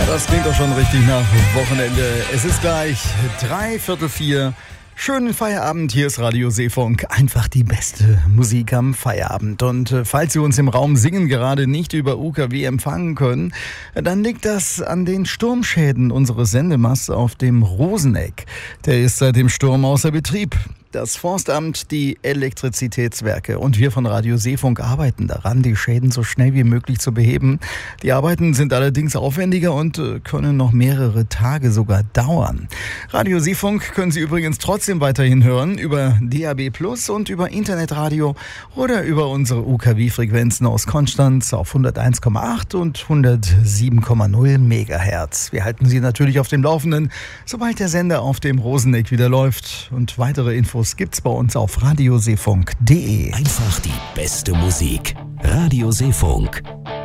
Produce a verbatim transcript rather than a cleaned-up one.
Das klingt doch schon richtig nach Wochenende. Es ist gleich drei Viertel vier. Schönen Feierabend, hier ist Radio Seefunk. Einfach die beste Musik am Feierabend. Und äh, falls Sie uns im Raum Singen gerade nicht über U K W empfangen können, äh, dann liegt das an den Sturmschäden unseres Sendemasts auf dem Roseneck. Der ist seit dem Sturm außer Betrieb. Das Forstamt, die Elektrizitätswerke und wir von Radio Seefunk arbeiten daran, die Schäden so schnell wie möglich zu beheben. Die Arbeiten sind allerdings aufwendiger und können noch mehrere Tage sogar dauern. Radio Seefunk können Sie übrigens trotzdem weiterhin hören über D A B Plus und über Internetradio oder über unsere U K W-Frequenzen aus Konstanz auf hunderteins Komma acht und hundertsieben Komma null Megahertz. Wir halten Sie natürlich auf dem Laufenden, sobald der Sender auf dem Roseneck wieder läuft. Und weitere Infos gibt's bei uns auf radioseefunk punkt de. Einfach die beste Musik. Radio Seefunk.